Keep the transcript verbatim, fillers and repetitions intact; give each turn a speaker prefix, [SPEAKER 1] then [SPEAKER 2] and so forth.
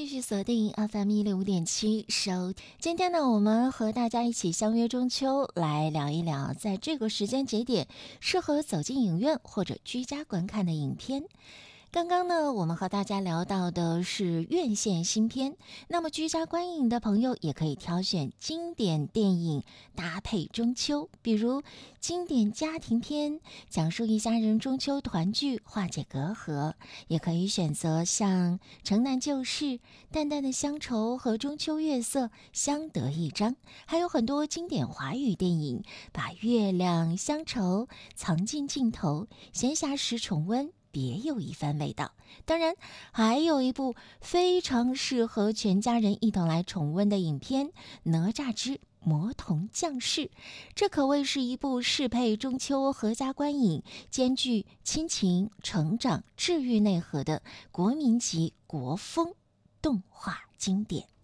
[SPEAKER 1] 续锁定 F M 一零五点七收。今天呢，我们和大家一起相约中秋，来聊一聊在这个时间节点适合走进影院或者居家观看的影片。刚刚呢，我们和大家聊到的是院线新片，那么居家观影的朋友也可以挑选经典电影搭配中秋，比如经典家庭片，讲述一家人中秋团聚，化解隔阂；也可以选择像《城南旧事》、淡淡的乡愁和中秋月色相得益彰，还有很多经典华语电影把月亮乡愁藏进镜头，闲暇时重温别有一番味道。当然还有一部非常适合全家人一同来重温的影片《哪吒之魔童降世》，这可谓是一部适配中秋合家观影，兼具亲情、成长、治愈内核的国民级国风动画经典。